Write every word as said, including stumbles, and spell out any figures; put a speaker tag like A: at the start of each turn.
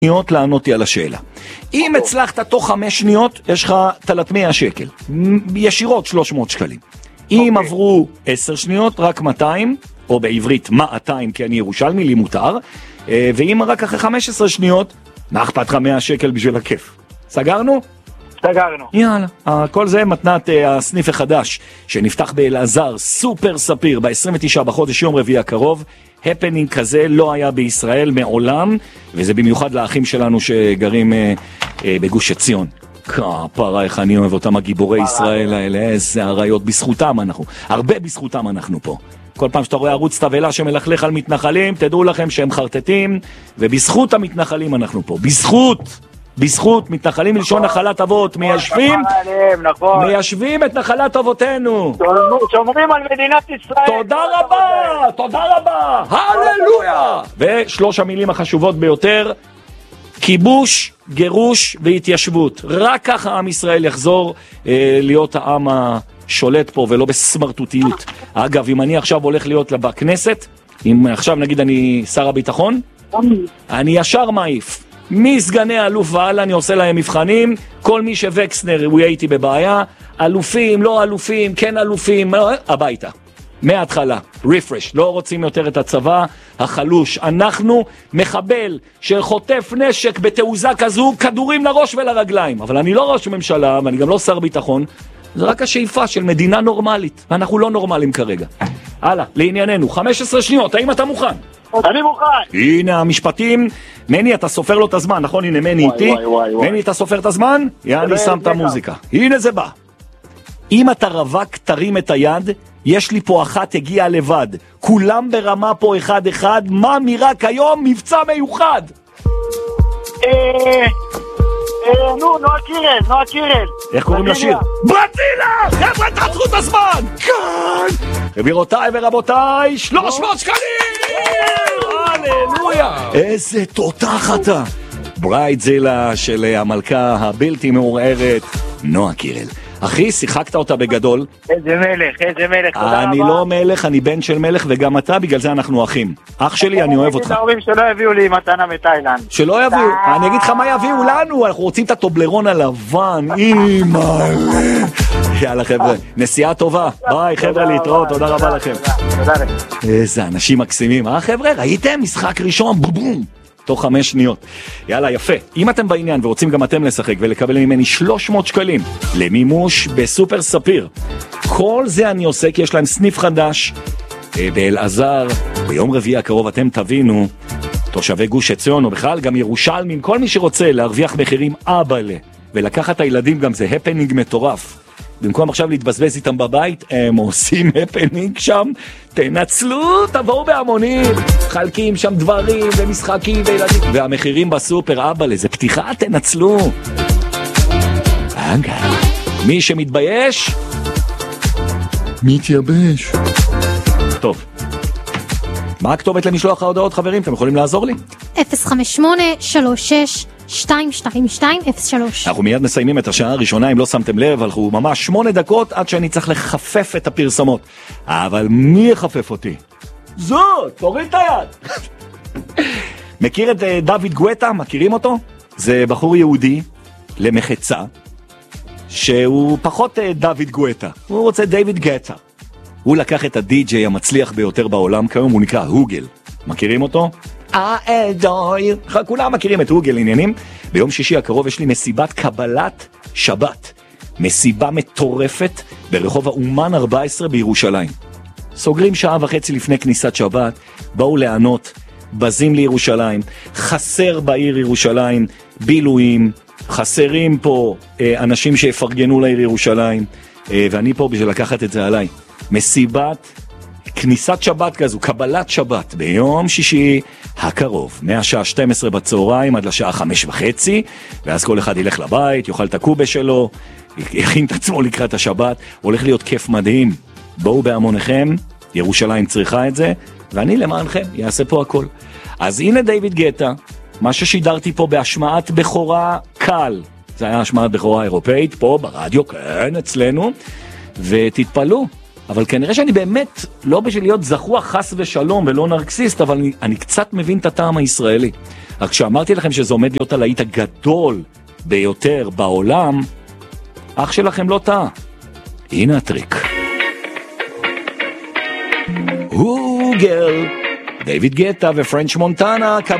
A: שניות לענותי על השאלה. אם הצלחת תוך חמש שניות, יש לך תלת מאה שקל. ישירות שלוש מאות שקלים. אם עברו עשר שניות, רק מאתיים, או בעברית מאתיים, כי אני ירושלמי, לי מותר. ואם רק אחרי חמש עשרה שניות, מה אכפת לך מאה שקל בשביל הכיף. סגרנו?
B: סגרנו.
A: יאללה. כל זה מתנת הסניף החדש, שנפתח באלעזר, סופר ספיר, ב-עשרים ותשעה בחודש, יום רביעי הקרוב. הפנינג כזה לא היה בישראל מעולם, וזה במיוחד לאחים שלנו שגרים אה, אה, בגוש עציון. כפרה, איך אני אוהב אותם, הגיבורי ישראל האלה, איזה הרעיות, בזכותם אנחנו, הרבה בזכותם אנחנו פה. כל פעם שאתה רואה ערוץ תבלה שמלכלך על מתנחלים, תדעו לכם שהם חרטטים, ובזכות המתנחלים אנחנו פה, בזכות, בזכות, מתנחלים מלשון נחלת אבות, מיישבים, מיישבים את נחלת אבותינו.
B: שומרים על מדינת ישראל.
A: תודה רבה, תודה רבה, הללויה. ושלוש המילים החשובות ביותר, כיבוש, גירוש והתיישבות. רק ככה עם ישראל יחזור אה, להיות העם השולט פה ולא בסמרטוטיות. אגב, אם אני עכשיו הולך להיות בכנסת, אם עכשיו נגיד אני שר הביטחון, אני ישר מעיף. מסגני האלוף ועלה אני עושה להם מבחנים, כל מי שווקסנר הוא יהיה איתי בבעיה, אלופים, לא אלופים, כן אלופים, הביתה. מההתחלה, ריפרש, לא רוצים יותר את הצבא החלוש. אנחנו מחבל שחוטף נשק בתעוזה כזו, כדורים לראש ולרגליים. אבל אני לא ראש ממשלה, ואני גם לא שר ביטחון, זה רק השאיפה של מדינה נורמלית, ואנחנו לא נורמליים כרגע. הלאה, לענייננו, חמש עשרה שניות, האם אתה מוכן?
B: אני מוכן.
A: הנה המשפטים. מני, אתה סופר לו את הזמן, נכון? הנה מני איתי. מני, אתה סופר את הזמן? יאללה, שם את המוזיקה. הנה זה בא. אם אתה רווק, תרים את היד. יש לי פה אחת הגיעה לבד. כולם ברמה פה אחד אחד. מה מירק היום? מבצע מיוחד.
B: אה... נו, נועה קירל, נועה קירל.
A: איך קוראים לשיר? ברזילה! חבר'ה, תעצרו את הזמן! כאן! גבירותיי ורבותיי, שלוש מאות שקלים! הללויה! איזה תותח אתה! ברייטזילה של המלכה הבלתי מעורערת, נועה קירל. אחי, שיחקת אותה בגדול.
B: איזה מלך, איזה מלך, תודה רבה.
A: אני לא מלך, אני בן של מלך, וגם אתה, בגלל זה אנחנו אחים. אח שלי, אני אוהב אותך.
B: ההורים שלא יביאו לי מתנה מתאילנד.
A: שלא יביאו, אני אגיד לך מה יביאו לנו, אנחנו רוצים את הטובלרון הלבן, אימא'לה. יאללה חבר'ה, נסיעה טובה. ביי חבר'ה, להתראות, תודה רבה לכם. איזה אנשים מקסימים, אה חבר'ה? ראיתם? משחק ראשון, בום. תוך חמש שניות. יאללה, יפה. אם אתם בעניין ורוצים גם אתם לשחק ולקבל ממני שלוש מאות שקלים למימוש בסופר ספיר, כל זה אני עושה כי יש להם סניף חדש אה, באלעזר. ביום רביעי הקרוב אתם תבינו, תושבי גוש עציון או בכלל גם ירושלמים, כל מי שרוצה להרוויח מחירים אבאלה ולקחת את הילדים, גם זה הפנינג מטורף. במקום עכשיו להתבזבז איתם בבית, הם עושים הפנינג שם, תנצלו, תבואו בהמונים, חלקים שם דברים ומשחקים וילדים, והמחירים בסופר, אבא, לזה פתיחה, תנצלו. אגב, מי שמתבייש, מתייבש. טוב, מה הכתובת למשלוח ההודעות, חברים? אתם יכולים לעזור לי?
C: אפס חמש שמונה שלוש שש שתיים שתיים שתיים אפס שלוש.
A: אנחנו מיד מסיימים את השעה הראשונה, אם לא שמתם לב, הלכו ממש שמונה דקות עד שאני צריך לחפף את הפרסמות. אבל מי יחפף אותי? זאת, תוריד את היד. מכיר את דוד גואטה? מכירים אותו? זה בחור יהודי למחצה, שהוא פחות דוד גואטה, הוא רוצה דיוויד גטה. הוא לקח את הדי-ג'יי המצליח ביותר בעולם כיום, הוא נקרא הוגל. מכירים אותו? אדוי, כולם מכירים את הוגל עניינים. ביום שישי הקרוב יש לי מסיבת קבלת שבת, מסיבה מטורפת ברחוב האומן ארבע עשרה בירושלים. סוגרים שעה וחצי לפני כניסת שבת, באו לענות, בזים לירושלים, חסר בעיר ירושלים, בילויים, חסרים פה אה, אנשים שיפרגנו לעיר ירושלים, אה, ואני פה בשביל לקחת את זה עליי. מסיבת כניסת שבת כזו, קבלת שבת, ביום שישי הקרוב, מהשעה שתים עשרה בצהריים עד לשעה חמש וחצי, ואז כל אחד ילך לבית, יאכל את הקובה שלו, יכין את עצמו לקראת השבת, הולך להיות כיף מדהים. בואו בהמוניכם, ירושלים צריכה את זה, ואני למענכם יעשה פה הכל. אז הנה דיוויד גטה, מה ששידרתי פה בהשמעת בכורה קל, זה היה השמעת בכורה אירופאית, פה ברדיו, כן, אצלנו, ותתפלו. אבל כנראה שאני באמת לא בשביל להיות זכוח חס ושלום ולא נרקסיסט, אבל אני, אני קצת מבין את הטעם הישראלי. רק כשאמרתי לכם שזה עומד להיות הלהיט הגדול ביותר בעולם, אח שלכם לא טעה. הנה הטריק. הוגל, דיוויד גטה ופרנץ' מונטנה,